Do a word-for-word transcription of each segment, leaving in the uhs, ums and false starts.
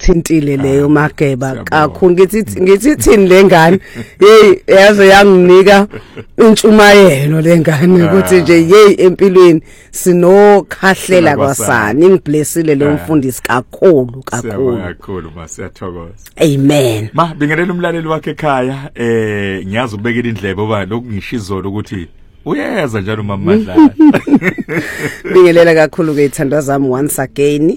ingithintile leyo Mageba kakhulu ngithi ngithi thini lengane hey yaze yanginika intshumayelo lengane ukuthi nje hey empilweni sinokhahlela kwasani ngiblessile lo mfundisi kakhulu kakhulu kakhulu masiyathokoza amen ma bingelela umlaleli wakhe ekhaya eh ngiyazi ubekela indlebe oba lokungisho izolo ukuthi uyeza njalo mama Madlala bingelela kakhulu ke ithandwa zami once again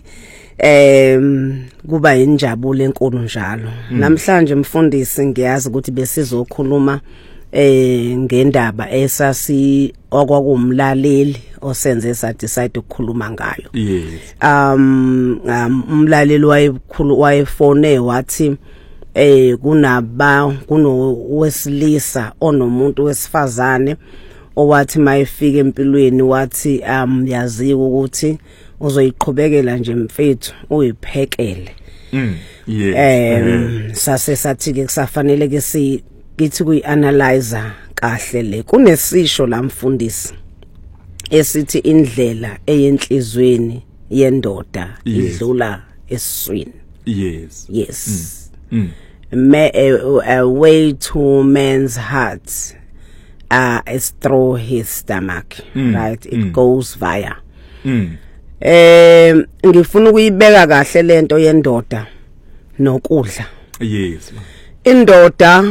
em kuba injabulo enkulu njalo namhlanje mfundisi ngiyazi ukuthi besizokhuluma eh ngendaba esasi okwakumlaleli osenze sa decide ukukhuluma ngayo yes um umlaleli wayekhulu wayefone wathi eh kunaba kuno wesilisa onomuntu wesifazane owathi mayifika empilweni wathi um yaziwe ukuthi uzoyiqhubekela nje mfethu uyiphekele mm yes em sase sathi ke kusafanele ke si kithi kuyianalyze kahle le kunesisho la mfundisi esithi indlela eyenhlizweni yendoda idlula eswini yes yes mm Me, a, a way to man's heart uh, is through his stomach mm. right it mm. goes via mm. eh ngifuna ukuyibeka kahle lento yendoda nokudla yes indoda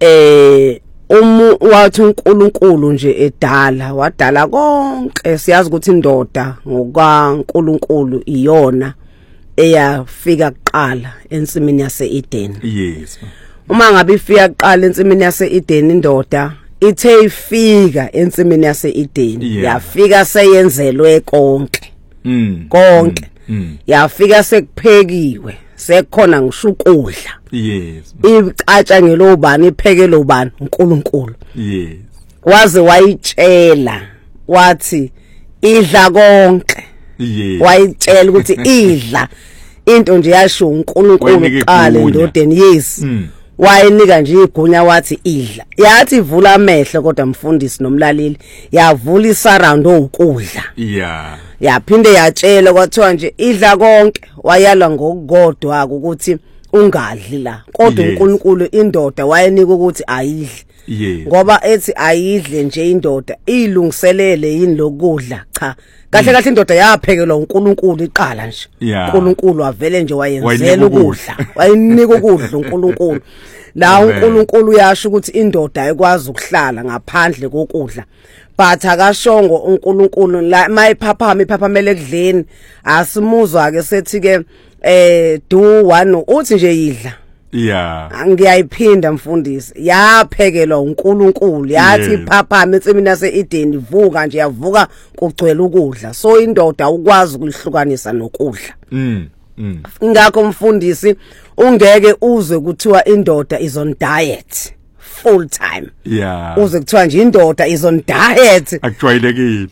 eh umu wathi uNkulunkulu nje edala wadala konke siyazi ukuthi indoda ngokaNkulunkulu iyona eyafika kuqala ensimini yase-Eden yes uma ngabe ifika kuqala ensimini yase-Eden indoda ithe ifika ensimini yase-Eden yafika seyenzelwe konke mm konke mm yafika sekuphekiwe sekhona ngisho ukudla yes icatsha ngelobani iphekele ubani uNkulunkulu yes waze wayitshela wathi idla konke yes wayitshela ukuthi idla into nje yasho uNkulunkulu qala endodeni yes wayinika nje igunya wathi idla yathi ivula amehlo kodwa mfundisi nomlaleli yavula isarround okudla yeah yaphinde yatshela kwathiwa nje idla konke wayala ngokugodwa ukuthi ungadli la kodwa uNkulunkulu indoda wayenika ukuthi ayidli yes ngoba ethi ayidle nje indoda ilungiselele yini lokudla cha kahle kahle indoda yaphekelwa uNkulunkulu iqala nje uNkulunkulu avele nje wayenzela ukudla wayinika ukudla uNkulunkulu la uNkulunkulu yasho ukuthi indoda ayikwazi ukuhlala ngaphandle kokudla but akashongo uNkulunkulu la mayiphaphama iphaphama ekudleni asimuzwa ke sethi ke eh do one uthi nje yidla yeah ngiyayiphinda mfundisi yaphekelwa uNkulunkulu yathi phaphama ensimini yase-Eden ivuka nje yavuka kugcwele ukudla so indoda ukwazi ukulihlukanisa nokudla mm mm ngakho mfundisi ungeke uzwe kuthiwa indoda is on diet full time yeah uze kuthiwa nje indoda is on diet akujwayelekile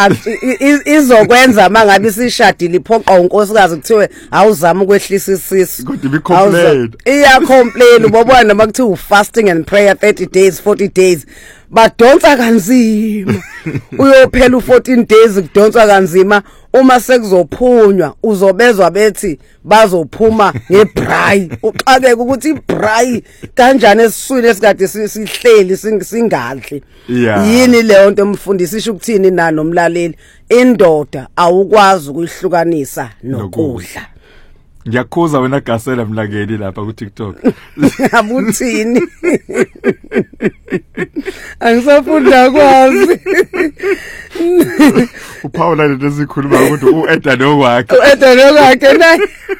izokwenza mangabe isishadile iphoqa unkosikazi kuthiwe awuzama ukwehlisa isisu kodwa ibi complain iya complain ubona noma kuthiwa fasting and prayer thirty days forty days badonsa kanzima uyophela u-fourteen days kudonswa kanzima uma sekuzophunywa uzobezwa bethi bazophuma ngebray uxakeke ukuthi ibray kanjani esiswini esikade sihleli singadli yini leyo nto mfundisi isho ukuthini na nomlaleli indoda awukwazi ukuyihlukanisa nokudla ngiyakhuza wena Gasela mlakeli lapha ku TikTok abuthini angisafunda kwazi uPaula lento sikhuluma ukuthi uEda nokwakhe uEda nokwakhe naye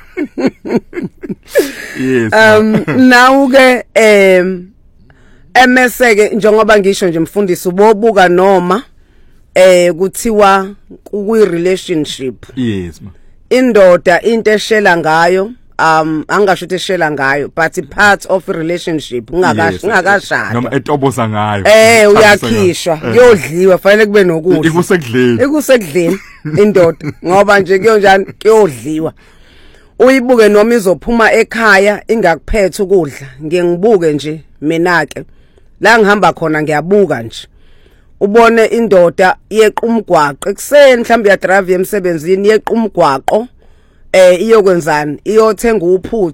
yes um now ke em emeseke njengoba ngisho nje mfundisi ubobuka noma eh kuthiwa kuyi relationship yes ma indoda into eshela ngayo um angasho ukuthi eshela ngayo but part of a relationship ungakashi ungakashada noma etoboza ngayo eh uyakhishwa kuyodliwa fanele kube nokudla ikusekudleni ikusekudleni indoda ngoba nje kuyonjani kuyodliwa uyibuke noma izophuma ekhaya ingakuphethe ukudla ngiyengibuke nje mina ke la ngihamba khona ngiyabuka nje ubone indoda yeqa umgwaqo ekseni mhlawumbe ya drive emsebenzini yeqa umgwaqo eh iyokwenzani iyothenga uphuthu